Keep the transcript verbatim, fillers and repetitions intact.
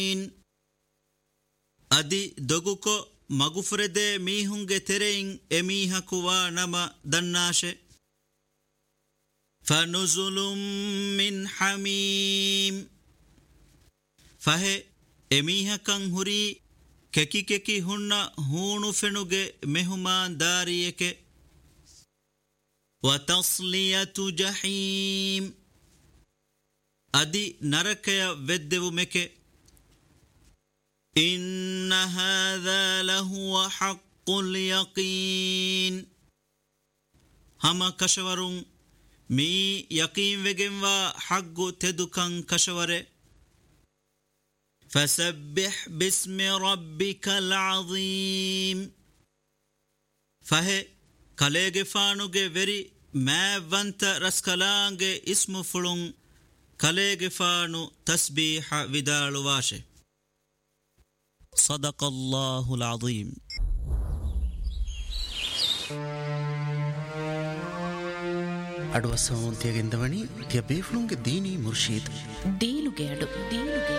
ಅದಿ ದೊಗುಕೊ ಮಗುಫುರೆದೆ ಮೀಹುಂಗೆ ತೆರೆಯಿಂ ಎಮೀಹಕುವಾ ನಮ ದನ್ನಾಶೆ ಫನುಜುಲುಂ ಮಿನ್ ಹಮೀಮ್ ಫಹೆ ಎಮೀಹಕಂ ಹುರಿ ಕೆಕಿ ಕೆಕಿ ಹುಣ್ಣ ಹೂಣು ಫೆಣುಗೆ ಮೆಹುಮಾನ್ ದಾರಿಯಕೆ ವತಸ್ಲಿಯತು ಜಹೀಮ್ ಅದಿ ನರಕಯ ವೆದ್ದೆವು ಮೆಕೆ ಇನ್ನ ಹಾದಾ ಲಹುವ ಹಕ್ಕುಲ್ ಯಕೀನ್ ಹಮ ಕಶವರುಂ ಮೀ ಯಕೀನ್ ವೆಗೆಂವಾ ಹಗ್ಗು ತೆದುಕಂ ಕಶವರೆ فسبح باسم ربك العظيم فهي كاليغي فانوغي وري ما وانت رسكلانغي اسم فلون كاليغي فانو تسبيح ودالو واشي صدق الله العظيم ಅಡುವ ಸೌಂತ್ಯಗೆಂದವಣಿ ತ್ಯ ಬೇಫ್ಲುಂಗೆ ದೀನಿ ಮುರ್ಶೀದ್ ದೀನುಗೆ ಅಡು ದೀನುಗೆ